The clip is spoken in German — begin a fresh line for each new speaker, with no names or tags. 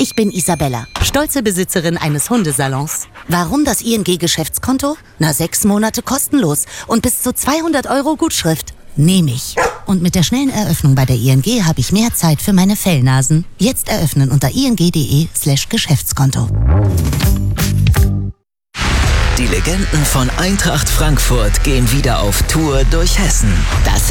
Ich bin Isabella, stolze Besitzerin eines Hundesalons. Warum das ING-Geschäftskonto? 6 Monate kostenlos und bis zu 200 € Gutschrift. Nehme ich. Und mit der schnellen Eröffnung bei der ING habe ich mehr Zeit für meine Fellnasen. Jetzt eröffnen unter ing.de/Geschäftskonto.
Die Legenden von Eintracht Frankfurt gehen wieder auf Tour durch Hessen. Das